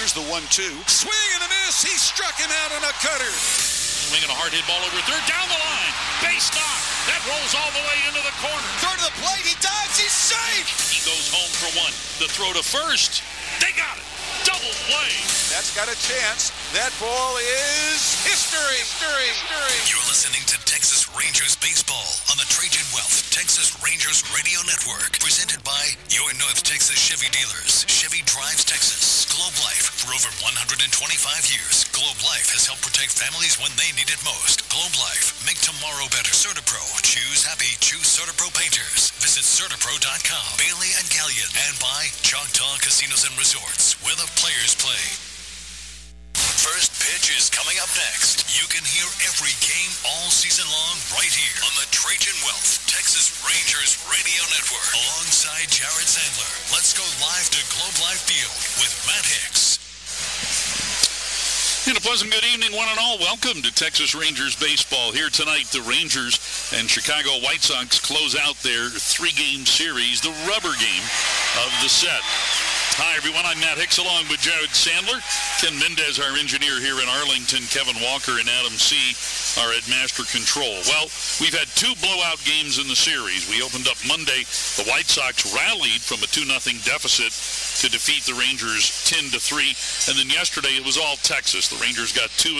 Here's the 1-2. Swing and a miss. He struck him out on a cutter. Swinging a hard hit ball over third. Down the line. Base knock. That rolls all the way into the corner. Third to the plate. He dives. He's safe. He goes home for one. The throw to first. They got it. Double play. That's got a chance. That ball is history. You're listening to Texas Rangers Baseball on the Trajan Wealth Texas Rangers Radio Network. Presented by your North Texas Chevy dealers. Chevy drives Texas. Globe Life. For over 125 years, Globe Life has helped protect families when they need it most. Globe Life. Make tomorrow better. CertaPro. Choose happy. Choose CertaPro Painters. Visit CertaPro.com. Bailey and Gallion. And by Choctaw Casinos and Resorts, where the players play. First pitch is coming up next. You can hear every game all season long right here on the Trajan Wealth Texas Rangers Radio Network. Alongside Jared Sandler. Let's go live to Globe Life Field with Matt Hicks. And a pleasant good evening, one and all. Welcome to Texas Rangers Baseball. Here tonight, the Rangers and Chicago White Sox close out their three-game series, the rubber game of the set. Hi, everyone. I'm Matt Hicks along with Jared Sandler. Ken Mendez, our engineer here in Arlington. Kevin Walker and Adam C. are at Master Control. Well, we've had two blowout games in the series. We opened up Monday. The White Sox rallied from a 2-0 deficit to defeat the Rangers 10-3. And then yesterday, it was all Texas. The Rangers got two